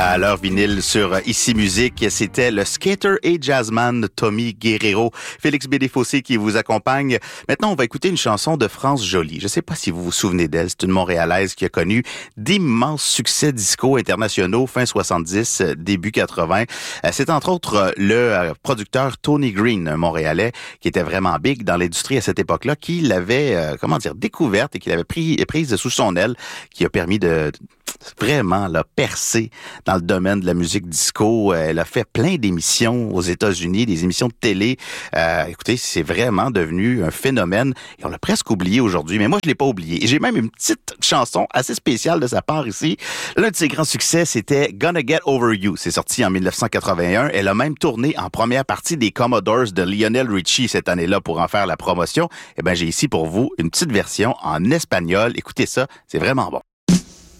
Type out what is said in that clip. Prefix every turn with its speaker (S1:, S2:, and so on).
S1: À l'heure vinyle sur Ici Musique, c'était le skater et jazzman Tommy Guerrero, Félix Bédéfossé qui vous accompagne. Maintenant, on va écouter une chanson de France Joly. Je ne sais pas si vous vous souvenez d'elle. C'est une Montréalaise qui a connu d'immenses succès disco internationaux fin 70, début 80. C'est entre autres le producteur Tony Green, un Montréalais, qui était vraiment big dans l'industrie à cette époque-là, qui l'avait, découverte et qui l'avait prise sous son aile, qui a permis de vraiment percer dans le domaine de la musique disco. Elle a fait plein d'émissions aux États-Unis, des émissions de télé. Écoutez, c'est vraiment devenu un phénomène et on l'a presque oublié aujourd'hui, mais moi je l'ai pas oublié. Et j'ai même une petite chanson assez spéciale de sa part ici. L'un de ses grands succès, c'était Gonna Get Over You. C'est sorti en 1981. Elle a même tourné en première partie des Commodores de Lionel Richie cette année-là pour en faire la promotion. Eh ben, j'ai ici pour vous une petite version en espagnol. Écoutez ça, c'est vraiment bon.